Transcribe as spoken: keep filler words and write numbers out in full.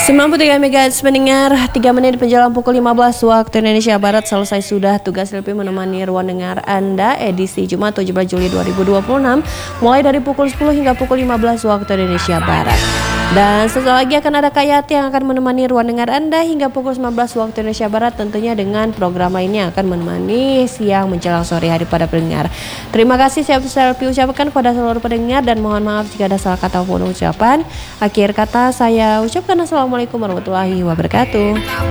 sembilan puluh tiga megahertz mendengar, tiga menit menjelang pukul lima belas waktu Indonesia Barat. Selesai sudah tugas Selfie menemani ruang dengar Anda edisi Jumat tujuh belas Juli dua ribu dua puluh enam mulai dari pukul sepuluh hingga pukul lima belas waktu Indonesia Barat. Dan setelah lagi akan ada Kak Yati yang akan menemani ruang dengar Anda hingga pukul sembilan belas waktu Indonesia Barat, tentunya dengan program lainnya akan menemani siang menjelang sore hari pada pendengar. Terima kasih saya Selfie ucapkan kepada seluruh pendengar dan mohon maaf jika ada salah kata maupun ucapan. Akhir kata saya ucapkan assalamualaikum warahmatullahi wabarakatuh.